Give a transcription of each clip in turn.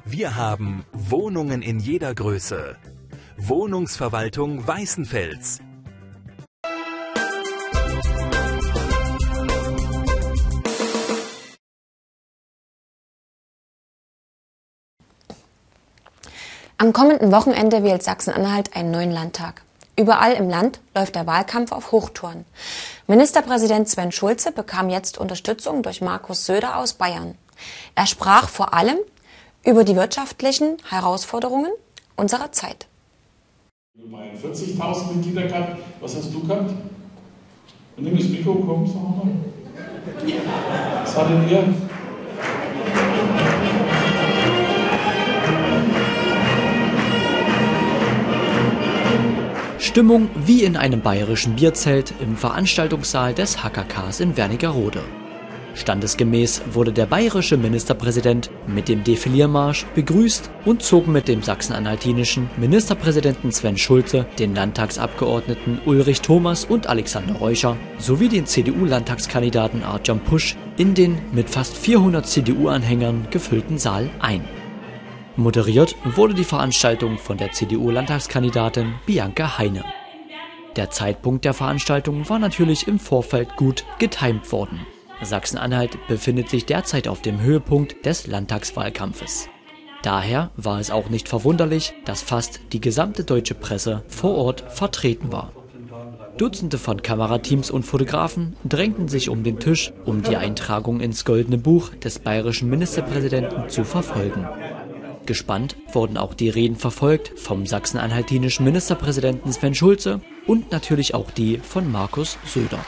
Wir haben Wohnungen in jeder Größe. Wohnungsverwaltung Weißenfels. Am kommenden Wochenende wählt Sachsen-Anhalt einen neuen Landtag. Überall im Land läuft der Wahlkampf auf Hochtouren. Ministerpräsident Sven Schulze bekam jetzt Unterstützung durch Markus Söder aus Bayern. Er sprach vor allem über die wirtschaftlichen Herausforderungen unserer Zeit. Bayern 40.000 Mitglieder gehabt. Was hast du gehabt? Und nimm das Mikro, komm, sag mal. Was hattet ihr? Stimmung wie in einem bayerischen Bierzelt im Veranstaltungssaal des HKKs in Wernigerode. Standesgemäß wurde der bayerische Ministerpräsident mit dem Defiliermarsch begrüßt und zog mit dem sachsen-anhaltinischen Ministerpräsidenten Sven Schulze, den Landtagsabgeordneten Ulrich Thomas und Alexander Reucher sowie den CDU-Landtagskandidaten Artjom Pusch in den mit fast 400 CDU-Anhängern gefüllten Saal ein. Moderiert wurde die Veranstaltung von der CDU-Landtagskandidatin Bianca Heine. Der Zeitpunkt der Veranstaltung war natürlich im Vorfeld gut getimt worden. Sachsen-Anhalt befindet sich derzeit auf dem Höhepunkt des Landtagswahlkampfes. Daher war es auch nicht verwunderlich, dass fast die gesamte deutsche Presse vor Ort vertreten war. Dutzende von Kamerateams und Fotografen drängten sich um den Tisch, um die Eintragung ins Goldene Buch des bayerischen Ministerpräsidenten zu verfolgen. Gespannt wurden auch die Reden verfolgt vom sachsen-anhaltinischen Ministerpräsidenten Sven Schulze und natürlich auch die von Markus Söder.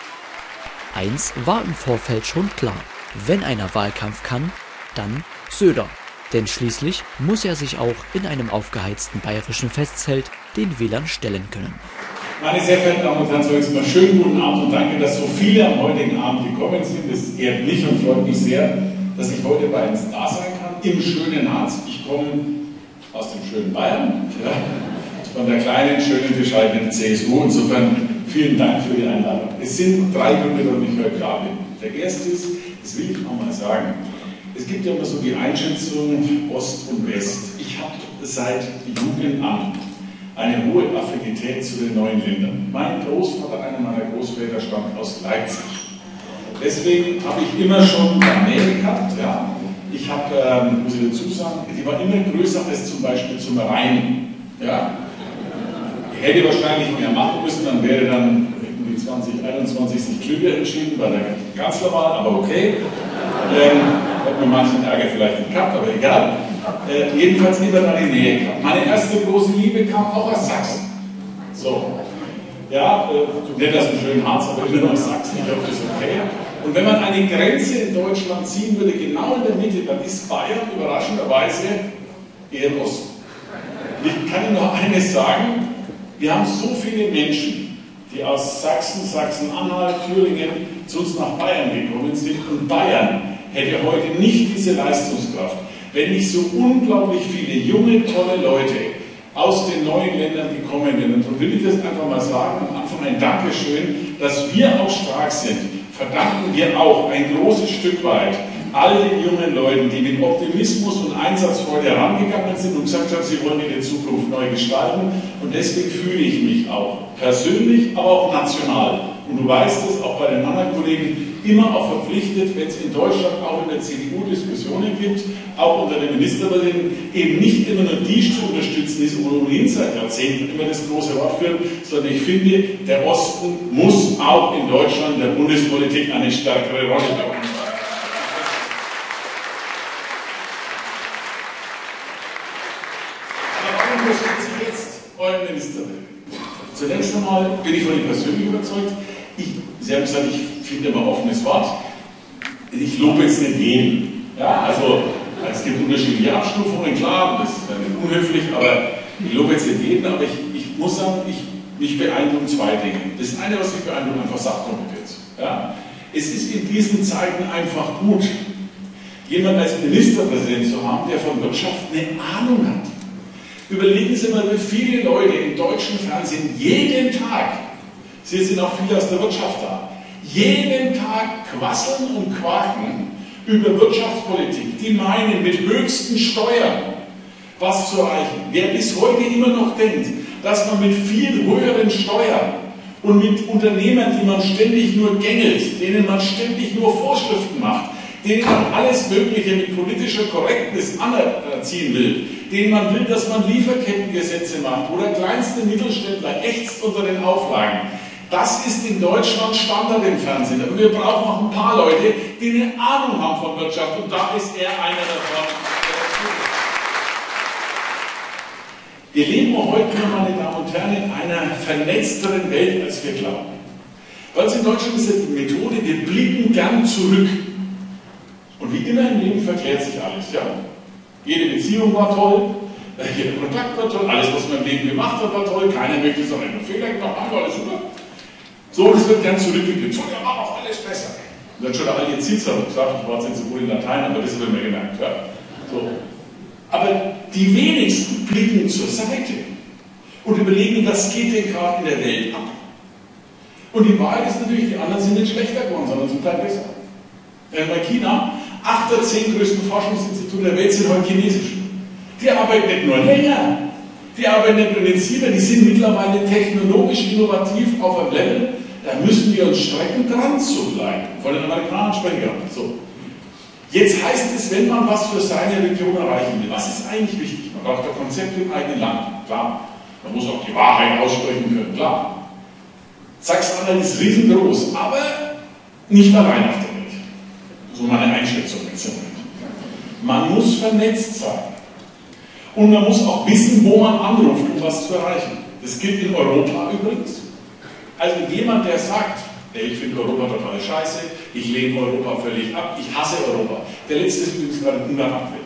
Eins war im Vorfeld schon klar: Wenn einer Wahlkampf kann, dann Söder. Denn schließlich muss er sich auch in einem aufgeheizten bayerischen Festzelt den Wählern stellen können. Meine sehr verehrten Damen und Herren, so jetzt mal schönen guten Abend und danke, dass so viele am heutigen Abend gekommen sind. Das ehrt mich und freut mich sehr, dass ich heute bei uns da sein kann, im schönen Harz. Ich komme aus dem schönen Bayern, ja, von der kleinen, schönen, bescheidenen CSU. Insofern vielen Dank für die Einladung. Es sind 3 Gründe, warum ich heute da bin. Der erste ist, das will ich auch mal sagen, es gibt ja immer so die Einschätzung Ost und West. Ich habe seit Jugend an eine hohe Affinität zu den neuen Ländern. Mein Großvater, einer meiner Großväter, stammt aus Leipzig. Deswegen habe ich immer schon Nähe gehabt. Ja. Ich habe, muss ich dazu sagen, die war immer größer als zum Beispiel zum Rhein. Ja. Ich hätte wahrscheinlich mehr machen müssen, dann wäre dann irgendwie 2021 sich klüger entschieden bei der Kanzlerwahl, aber okay. Hat mir manchen Ärger vielleicht nicht gehabt, aber egal. Jedenfalls immer da die Nähe gehabt. Meine erste große Liebe kam auch aus Sachsen. So. Ja, nicht aus dem schönen Harz, aber immer noch aus Sachsen. Ich hoffe, das ist okay. Und wenn man eine Grenze in Deutschland ziehen würde, genau in der Mitte, dann ist Bayern überraschenderweise eher Ost. Ich kann Ihnen noch eines sagen: Wir haben so viele Menschen, die aus Sachsen, Sachsen-Anhalt, Thüringen zu uns nach Bayern gekommen sind. Und Bayern hätte heute nicht diese Leistungskraft, wenn nicht so unglaublich viele junge, tolle Leute aus den neuen Ländern gekommen wären. Und so will ich das einfach mal sagen, am Anfang ein Dankeschön, dass wir auch stark sind. Verdanken wir auch ein großes Stück weit all den jungen Leuten, die mit Optimismus und Einsatzfreude herangegangen sind und gesagt haben, sie wollen ihre Zukunft neu gestalten. Und deswegen fühle ich mich auch persönlich, aber auch national. Und du weißt es, auch bei den anderen Kollegen, immer auch verpflichtet, wenn es in Deutschland auch in der CDU Diskussionen gibt, auch unter den Ministerpräsidenten, eben nicht immer nur die zu unterstützen, die es ohnehin seit Jahrzehnten immer das große Wort führen, sondern ich finde, der Osten muss auch in Deutschland der Bundespolitik eine stärkere Rolle spielen. Euren Ministerpräsidenten. Zunächst einmal bin ich von ihm persönlich überzeugt. Sie haben gesagt, ich finde immer offenes Wort. Ich lobe jetzt nicht jeden. Ja, also es gibt unterschiedliche Abstufungen, klar, das ist nicht unhöflich, aber ich lobe jetzt nicht jeden, aber ich muss sagen, mich beeindrucken 2 Dinge. Das eine, was mich beeindruckt, einfach Sachkompetenz. Ja. Es ist in diesen Zeiten einfach gut, jemanden als Ministerpräsident zu haben, der von Wirtschaft eine Ahnung hat. Überlegen Sie mal, wie viele Leute im deutschen Fernsehen jeden Tag, Sie sind auch viele aus der Wirtschaft da, jeden Tag quasseln und quaken über Wirtschaftspolitik. Die meinen, mit höchsten Steuern was zu erreichen. Wer bis heute immer noch denkt, dass man mit viel höheren Steuern und mit Unternehmern, die man ständig nur gängelt, denen man ständig nur Vorschriften macht, denen man alles Mögliche mit politischer Korrektness anerziehen will, denen man will, dass man Lieferkettengesetze macht, wo der kleinste Mittelständler ächzt unter den Auflagen. Das ist in Deutschland Standard im Fernsehen. Aber wir brauchen auch ein paar Leute, die eine Ahnung haben von Wirtschaft. Und da ist er einer davon. Wir leben heute, meine Damen und Herren, in einer vernetzteren Welt, als wir glauben. Bei uns in Deutschland ist ja die Methode, wir blicken gern zurück. Und wie immer im Leben verklärt sich alles. Ja? Jede Beziehung war toll, jeder Kontakt war toll, alles, was man im Leben gemacht hat, war toll. Keiner möchte sagen, einen Fehler gemacht, war alles super. So, das wird gern zurückgeblickt. So, ja, war auch alles besser. Und dann schon der alte Zitzer gesagt, ich war jetzt so gut in Latein, aber das habe ich mir gemerkt. Ja? So. Aber die wenigsten blicken zur Seite und überlegen, was geht denn gerade in der Welt ab. Und die Wahrheit ist natürlich, die anderen sind nicht schlechter geworden, sondern zum Teil besser. Bei China, 8 der 10 größten Forschungsinstitute der Welt sind heute chinesisch. Die arbeiten nicht nur länger, die arbeiten nicht nur intensiver, die sind mittlerweile technologisch innovativ auf einem Level, da müssen wir uns strecken, dran zu bleiben. Von den Amerikanern sprechen wir. So. Jetzt heißt es, wenn man was für seine Region erreichen will, was ist eigentlich wichtig? Man braucht ein Konzept im eigenen Land, klar. Man muss auch die Wahrheit aussprechen können, klar. Sachsen-Anhalt ist riesengroß, aber nicht allein auf der Welt. So meine Einschätzung jetzt. Man muss vernetzt sein. Und man muss auch wissen, wo man anruft, um was zu erreichen. Das gilt in Europa übrigens. Also jemand, der sagt, ich finde Europa total scheiße, ich lehne Europa völlig ab, ich hasse Europa. Der letzte ist übrigens gerade in Ungarn abgelehnt.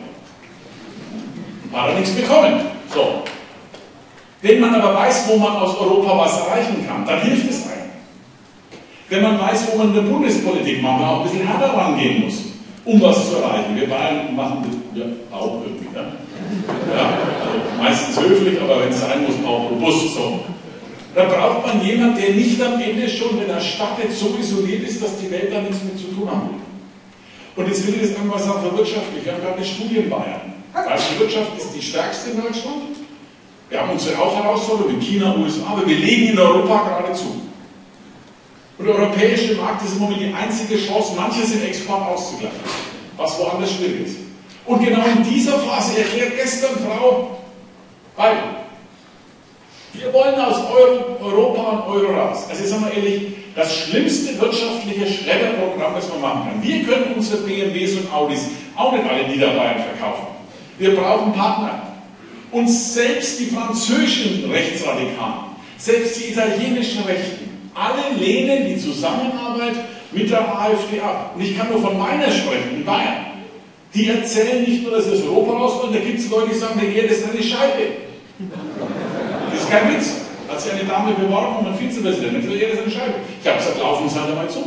Hat er nichts bekommen. So. Wenn man aber weiß, wo man aus Europa was erreichen kann, dann hilft es einem. Wenn man weiß, wo man in der Bundespolitik manchmal auch ein bisschen härter rangehen muss, um was zu erreichen. Wir Bayern machen das ja auch irgendwie. Ne? Ja, also meistens höflich, aber wenn es sein muss, auch robust. So. Da braucht man jemanden, der nicht am Ende schon, wenn er startet, so isoliert ist, dass die Welt da nichts mit zu tun haben will. Und jetzt will ich das irgendwas sagen für wirtschaftlich. Wir haben gerade eine Studie in Bayern. Die Wirtschaft ist die stärkste in Deutschland. Wir haben unsere auch Herausforderungen in China, USA, aber wir legen in Europa gerade zu. Und der europäische Markt ist im Moment die einzige Chance, manches im Export auszugleichen, was woanders schwierig ist. Und genau in dieser Phase erklärt gestern Frau Biden, wir wollen aus Europa und Euro raus. Also sagen wir ehrlich, das schlimmste wirtschaftliche Schredderprogramm, das man machen kann. Wir können unsere BMWs und Audis auch nicht alle in Niederbayern verkaufen. Wir brauchen Partner. Und selbst die französischen Rechtsradikalen, selbst die italienischen Rechten, alle lehnen die Zusammenarbeit mit der AfD ab. Und ich kann nur von meiner sprechen, in Bayern. Die erzählen nicht nur, dass sie aus Europa raus wollen, da gibt es Leute, die sagen, der Erde ist eine Scheibe. Das ist kein Witz. Hat sich eine Dame beworben um einen Vizepräsidenten, die Erde ist eine Scheibe. Ich habe gesagt, laufen Sie halt einmal zu.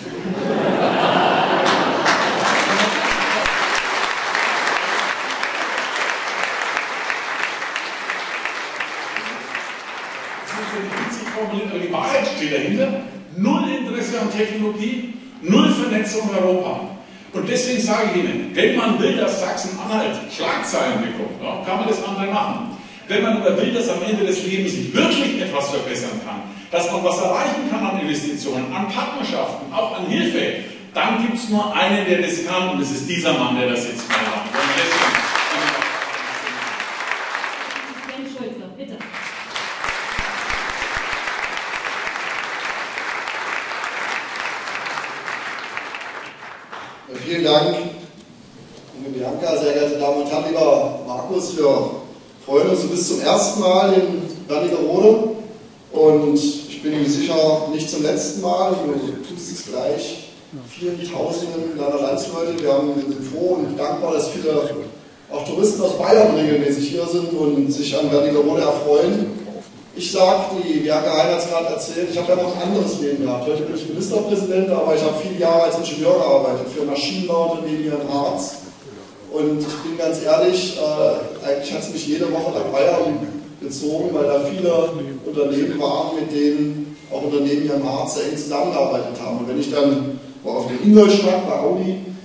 Aber die Wahrheit steht dahinter. Null Interesse an Technologie, null Vernetzung in Europa. Und deswegen sage ich Ihnen, wenn man will, dass Sachsen-Anhalt Schlagzeilen bekommt, ja, kann man das andere machen. Wenn man aber will, dass am Ende des Lebens sich wirklich etwas verbessern kann, dass man was erreichen kann an Investitionen, an Partnerschaften, auch an Hilfe, dann gibt es nur einen, der das kann, und das ist dieser Mann, der das jetzt mal macht. Sven Schulze, bitte. Vielen Dank, liebe Bianca, sehr geehrte Damen und Herren, lieber Markus, wir freuen uns, du bist zum ersten Mal in Wernigerode und ich bin mir sicher, nicht zum letzten Mal, du tust es gleich vielen Tausenden deiner Landsleute. Wir sind froh und dankbar, dass viele auch Touristen aus Bayern regelmäßig hier sind und sich an Wernigerode erfreuen. Ich sage, die Bianca Hein hat es gerade erzählt, ich habe ja noch ein anderes Leben gehabt. Heute bin ich Ministerpräsident, aber ich habe viele Jahre als Ingenieur gearbeitet für Maschinenbauunternehmen hier in Harz. Und ich bin ganz ehrlich, eigentlich hat es mich jede Woche nach Bayern gezogen, weil da viele Unternehmen waren, mit denen auch Unternehmen hier im Harz sehr eng zusammengearbeitet haben. Und wenn ich dann war auf der Ingolstadt bei Audi,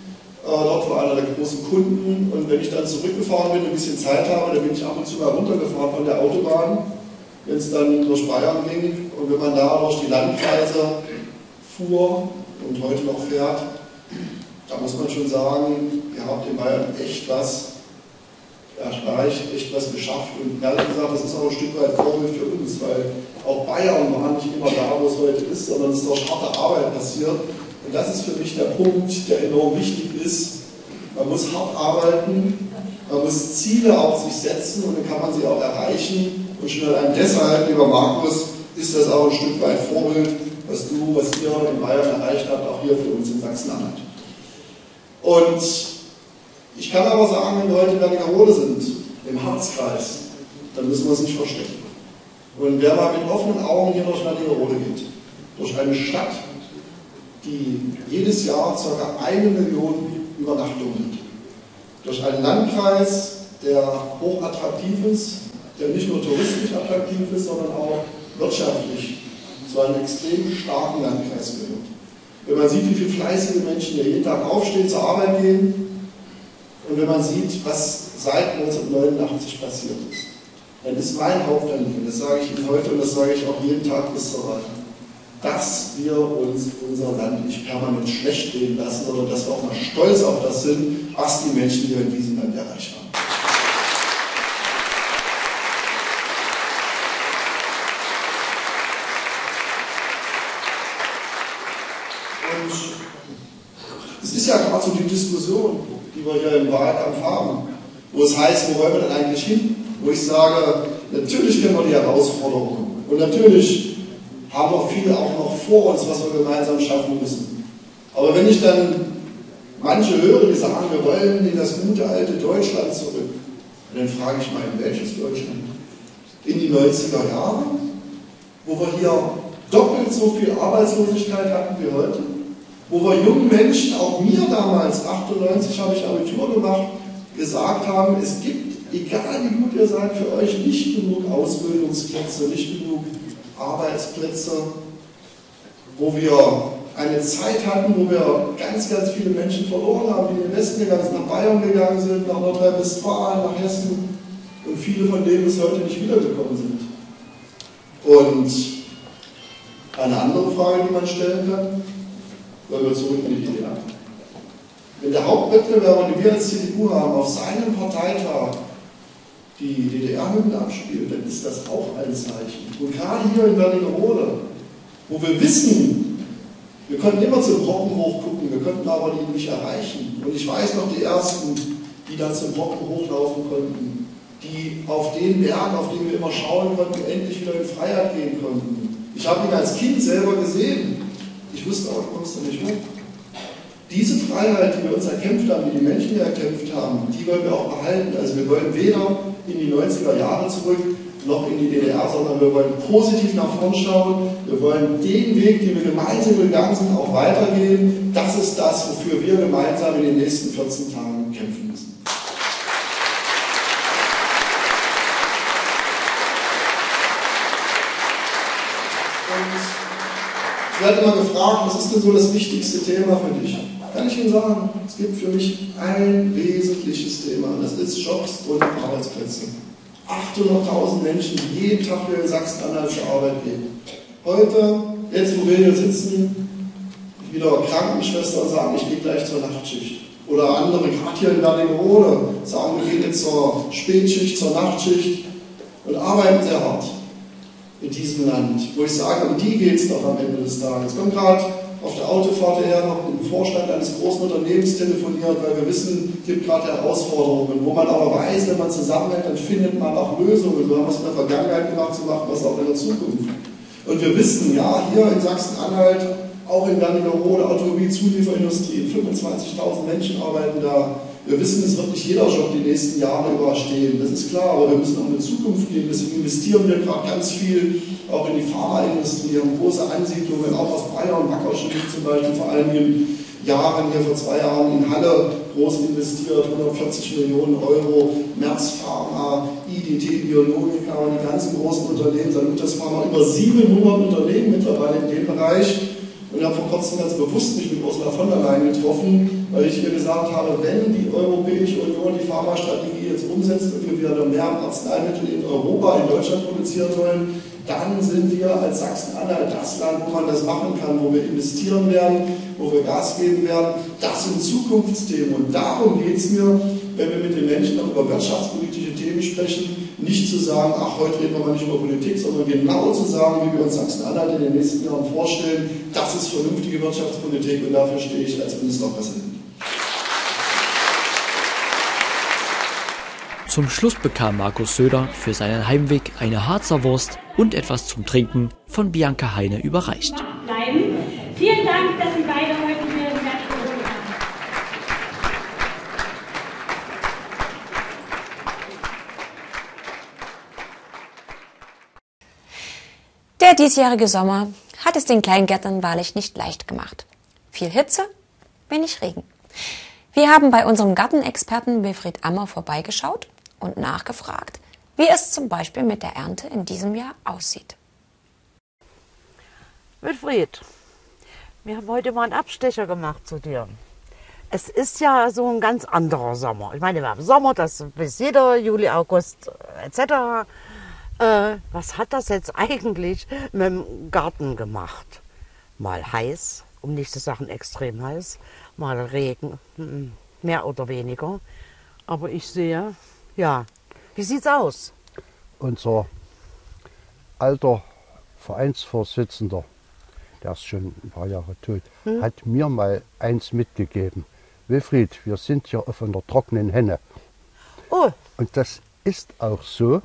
dort war einer der großen Kunden. Und wenn ich dann zurückgefahren bin und ein bisschen Zeit habe, dann bin ich ab und zu mal runtergefahren von der Autobahn, wenn es dann durch Bayern ging. Und wenn man da durch die Landkreise fuhr und heute noch fährt, da muss man schon sagen, ihr habt in Bayern echt was erreicht, echt was geschafft. Und ehrlich gesagt, das ist auch ein Stück weit Vorbild für uns, weil auch Bayern war nicht immer da, wo es heute ist, sondern es ist durch harte Arbeit passiert. Und das ist für mich der Punkt, der enorm wichtig ist. Man muss hart arbeiten, man muss Ziele auch sich setzen und dann kann man sie auch erreichen. Und schon allein deshalb, lieber Markus, ist das auch ein Stück weit Vorbild, was ihr in Bayern erreicht habt, auch hier für uns in Sachsen-Anhalt. Und ich kann aber sagen, wenn wir heute in Wernigerode sind, im Harzkreis, dann müssen wir uns nicht verstecken. Und wer mal mit offenen Augen hier durch Wernigerode geht, durch eine Stadt, die jedes Jahr ca. 1 Million Übernachtungen hat, durch einen Landkreis, der hochattraktiv ist, der nicht nur touristisch attraktiv ist, sondern auch wirtschaftlich zu einem extrem starken Landkreis gehört. Wenn man sieht, wie viele fleißige Menschen hier jeden Tag aufstehen, zur Arbeit gehen, und wenn man sieht, was seit 1989 passiert ist, dann ist mein Hauptanliegen, das sage ich Ihnen heute und das sage ich auch jeden Tag bis zur Wahl, dass wir uns unser Land nicht permanent schlecht reden lassen, sondern dass wir auch mal stolz auf das sind, was die Menschen hier in diesem Land erreicht haben. Und es ist ja gerade so die Diskussion, die wir hier im Wahlkampf haben, wo es heißt, wo wollen wir denn eigentlich hin? Wo ich sage, natürlich kennen wir die Herausforderungen und natürlich haben wir viele auch noch vor uns, was wir gemeinsam schaffen müssen. Aber wenn ich dann manche höre, die sagen, wir wollen in das gute alte Deutschland zurück, dann frage ich mal, in welches Deutschland? In die 90er Jahre, wo wir hier doppelt so viel Arbeitslosigkeit hatten wie heute, wo wir jungen Menschen, auch mir damals, 98 habe ich Abitur gemacht, gesagt haben, es gibt, egal wie gut ihr seid, für euch nicht genug Ausbildungsplätze, nicht genug Arbeitsplätze, wo wir eine Zeit hatten, wo wir ganz, ganz viele Menschen verloren haben, die in den Westen gegangen sind, nach Bayern gegangen sind, nach Nordrhein-Westfalen, nach Hessen und viele von denen bis heute nicht wiedergekommen sind. Und eine andere Frage, die man stellen kann, weil wir zurück in die DDR. Wenn der Hauptwettbewerber, den wir als CDU haben, auf seinem Parteitag die DDR-Hymne abspielt, dann ist das auch ein Zeichen. Und gerade hier in Wernigerode, wo wir wissen, wir konnten immer zum Brocken hochgucken, wir konnten aber die nicht erreichen. Und ich weiß noch die Ersten, die dann zum Brocken hochlaufen konnten, die auf den Berg, auf den wir immer schauen konnten, endlich wieder in Freiheit gehen konnten. Ich habe ihn als Kind selber gesehen. Ich wusste auch, du kommst da nicht hoch. Diese Freiheit, die wir uns erkämpft haben, die die Menschen hier erkämpft haben, die wollen wir auch behalten. Also wir wollen weder in die 90er Jahre zurück, noch in die DDR, sondern wir wollen positiv nach vorn schauen. Wir wollen den Weg, den wir gemeinsam gegangen sind, auch weitergehen. Das ist das, wofür wir gemeinsam in den nächsten 14 Tagen kämpfen müssen. Ich werde immer gefragt, was ist denn so das wichtigste Thema für dich? Kann ich Ihnen sagen, es gibt für mich ein wesentliches Thema, das ist Jobs und Arbeitsplätze. 800.000 Menschen, die jeden Tag hier in Sachsen-Anhalt zur Arbeit gehen. Heute, jetzt wo wir hier sitzen, wieder Krankenschwestern sagen, ich gehe gleich zur Nachtschicht. Oder andere, gerade hier in Wernigerode, sagen, wir gehen jetzt zur Spätschicht, zur Nachtschicht und arbeiten sehr hart in diesem Land, wo ich sage, um die geht es doch am Ende des Tages. Ich komme gerade auf der Autofahrt her noch mit dem Vorstand eines großen Unternehmens telefoniert, weil wir wissen, es gibt gerade Herausforderungen, wo man aber weiß, wenn man zusammenhält, dann findet man auch Lösungen. So haben wir es in der Vergangenheit gemacht, so machen wir es auch in der Zukunft. Und wir wissen, ja, hier in Sachsen-Anhalt, auch in Wernigerode, Automobilzulieferindustrie, 25.000 Menschen arbeiten da. Wir wissen, es wird nicht jeder Job die nächsten Jahre überstehen, das ist klar, aber wir müssen auch in die Zukunft gehen. Deswegen investieren wir gerade ganz viel auch in die Pharmaindustrie, haben große Ansiedlungen, auch aus Bayern, Wackerschmidt zum Beispiel, vor allem in Jahren, hier vor 2 Jahren in Halle groß investiert, 140 Millionen Euro, Merz Pharma, IDT Biologica und die ganzen großen Unternehmen, Salutis Pharma, über 700 Unternehmen mittlerweile in dem Bereich. Und ich habe vor kurzem ganz bewusst mich mit Ursula von der Leyen getroffen, weil ich ihr gesagt habe, wenn die Europäische Union die Pharmastrategie jetzt umsetzt und wir wieder mehr Arzneimittel in Europa, in Deutschland produzieren wollen, dann sind wir als Sachsen-Anhalt das Land, wo man das machen kann, wo wir investieren werden, wo wir Gas geben werden. Das sind Zukunftsthemen und darum geht es mir, wenn wir mit den Menschen auch über wirtschaftspolitische Themen sprechen, nicht zu sagen, ach, heute reden wir mal nicht über Politik, sondern genau zu sagen, wie wir uns Sachsen-Anhalt in den nächsten Jahren vorstellen, das ist vernünftige Wirtschaftspolitik und dafür stehe ich als Ministerpräsident. Zum Schluss bekam Markus Söder für seinen Heimweg eine Harzer Wurst und etwas zum Trinken von Bianca Heine überreicht. Bleiben. Vielen Dank, dass Sie beide heute hier in Wernigerode waren. Der diesjährige Sommer hat es den Kleingärtnern wahrlich nicht leicht gemacht. Viel Hitze, wenig Regen. Wir haben bei unserem Gartenexperten Wilfried Ammer vorbeigeschaut und nachgefragt, wie es zum Beispiel mit der Ernte in diesem Jahr aussieht. Wilfried, wir haben heute mal einen Abstecher gemacht zu dir. Es ist ja so ein ganz anderer Sommer. Ich meine, wir haben Sommer, das weiß jeder, Juli, August etc. Was hat das jetzt eigentlich mit dem Garten gemacht? Mal heiß, um nicht zu sagen extrem heiß, mal Regen, mehr oder weniger. Aber ich sehe, ja, wie sieht's aus? Unser alter Vereinsvorsitzender, der ist schon ein paar Jahre tot, hat mir mal eins mitgegeben. Wilfried, wir sind hier auf einer trockenen Henne. Oh. Und das ist auch so.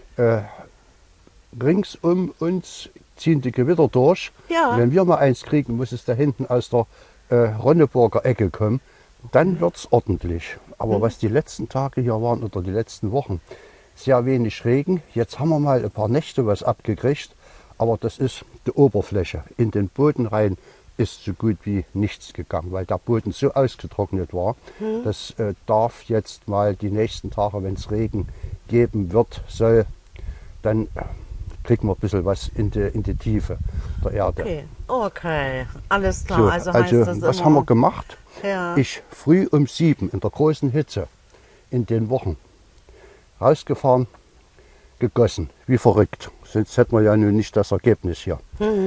Rings um uns ziehen die Gewitter durch. Ja. Wenn wir mal eins kriegen, muss es da hinten aus der Ronneburger Ecke kommen. Dann wird es ordentlich. Aber was die letzten Tage hier waren oder die letzten Wochen, sehr wenig Regen. Jetzt haben wir mal ein paar Nächte was abgekriegt. Aber das ist die Oberfläche. In den Boden rein ist so gut wie nichts gegangen, weil der Boden so ausgetrocknet war. Das darf jetzt mal die nächsten Tage, wenn es Regen geben wird, soll, dann kriegen wir ein bisschen was in die Tiefe der Erde. Okay, alles klar. So, also heißt das was immer, haben wir gemacht? Ja. Ich früh um 7 in der großen Hitze in den Wochen rausgefahren, gegossen, wie verrückt. Sonst hätten wir ja nun nicht das Ergebnis hier.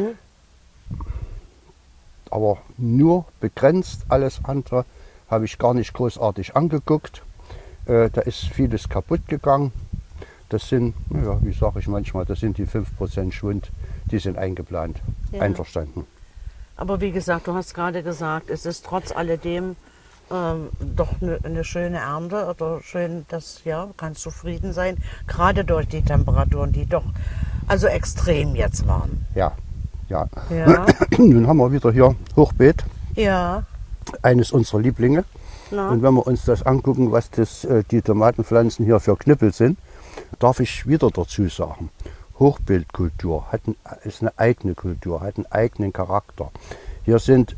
Aber nur begrenzt, alles andere habe ich gar nicht großartig angeguckt. Da ist vieles kaputt gegangen. Das sind, ja, wie sage ich manchmal, das sind die 5% Schwund, die sind eingeplant, einverstanden. Aber wie gesagt, du hast gerade gesagt, es ist trotz alledem doch eine schöne Ernte oder schön, dass ja, kannst zufrieden sein, gerade durch die Temperaturen, die doch also extrem jetzt waren. Ja, ja. Ja. Nun haben wir wieder hier Hochbeet, Ja. eines unserer Lieblinge. Na. Und wenn wir uns das angucken, was die Tomatenpflanzen hier für Knüppel sind, darf ich wieder dazu sagen, Hochbeetkultur ist eine eigene Kultur, hat einen eigenen Charakter. Hier sind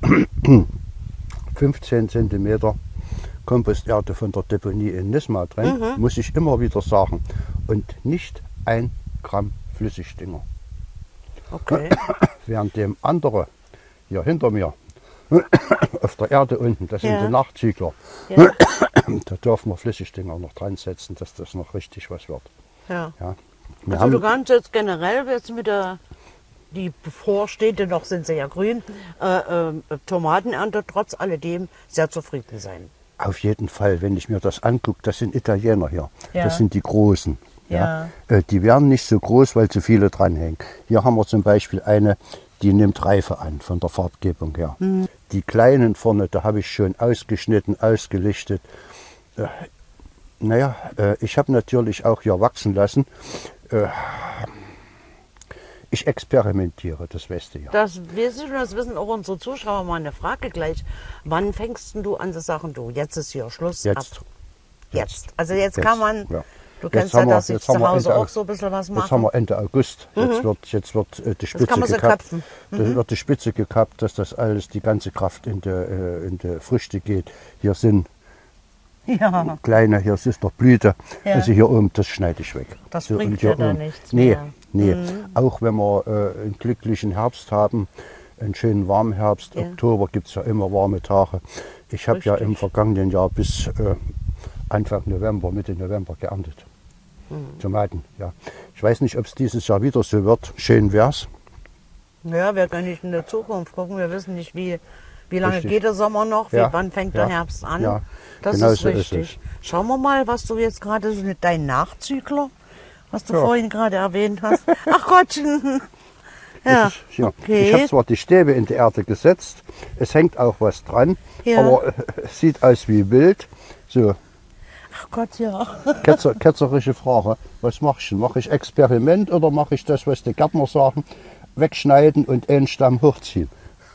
15 cm Komposterde von der Deponie in Nisma drin, muss ich immer wieder sagen. Und nicht 1 Gramm Flüssigdünger. Okay. Während dem andere hier hinter mir auf der Erde unten, das sind die Nachzügler. Ja. Da dürfen wir Flüssigdünger noch dran setzen, dass das noch richtig was wird. Ja. Ja. Wir Also du haben, kannst jetzt generell jetzt mit die bevorstehende, noch sind sie ja grün, Tomatenernte trotz alledem sehr zufrieden sein. auf jeden Fall, wenn ich mir das angucke, das sind Italiener hier. Ja. Das sind die Großen. Ja. Die werden nicht so groß, weil zu viele dranhängen. Hier haben wir zum Beispiel eine, die nimmt Reife an von der Farbgebung her. Die kleinen vorne, da habe ich schon ausgeschnitten, ausgelichtet. Ich habe natürlich auch hier wachsen lassen. Ich experimentiere, das weißt du ja. Das wissen auch unsere Zuschauer. Mal eine Frage gleich. Wann fängst du an zu sagen, du, jetzt ist hier Schluss? Jetzt. Jetzt. Also jetzt kann man, Ja. du kennst Jetzt haben ja, wir- dass ich jetzt haben zu wir Hause Ende auch so ein bisschen was Jetzt haben mache. wir Ende August. Jetzt wird die Spitze kann man so gekappt. köpfen. Das wird die Spitze gekappt, dass das alles, die ganze Kraft in die Früchte geht. Hier sind Ja. kleine, hier ist noch Blüte. Ja. Also hier oben, das schneide ich weg. Das So, bringt und hier ja dann oben. nichts Nee, mehr. nee. Auch wenn wir einen glücklichen Herbst haben, einen schönen warmen Herbst. Ja. Oktober gibt es ja immer warme Tage. Ich habe ja im Richtig. vergangenen Jahr bis Anfang November, Mitte November geerntet. Tomaten, ja. Ich weiß nicht, ob es dieses Jahr wieder so wird. Schön wär's. Ja, wir können nicht in der Zukunft gucken. Wir wissen nicht, wie lange Richtig. geht der Sommer noch, Ja. wann fängt Ja. der Herbst an. Ja. Das Genau ist so ist richtig. Schauen wir mal, was du jetzt gerade so mit deinem Nachzügler, was du Ja. vorhin gerade erwähnt hast. Ach Gottchen. Ja, Das ist, ja. okay. Ich habe zwar die Stäbe in die Erde gesetzt, es hängt auch was dran, Ja. aber es sieht aus wie wild. So, Ach Gott, ja. ketzerische Frage. Was mache ich denn? Mache ich Experiment oder mache ich das, was die Gärtner sagen, wegschneiden und einen Stamm hochziehen?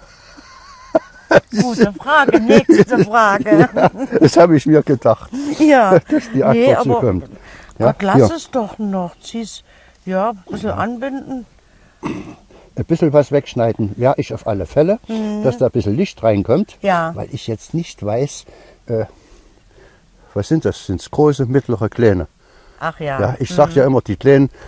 Gute Frage, nächste Frage. Das habe ich mir gedacht, Ja, dass die Antwort so kommt. Ja, Gott, lass hier. es doch noch. Zieh's, ja, ein bisschen anbinden. Ein bisschen was wegschneiden werde ich auf alle Fälle, dass da ein bisschen Licht reinkommt, Ja. weil ich jetzt nicht weiß, was sind das? Sind es große, mittlere, kleine? Ach ja. Ja, ich sage ja immer, die kleinen